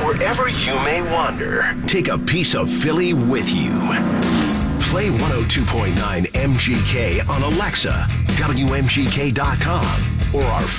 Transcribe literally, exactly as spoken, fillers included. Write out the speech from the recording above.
Wherever you may wander, take a piece of Philly with you. Play one oh two point nine M G K on Alexa, W M G K dot com, or our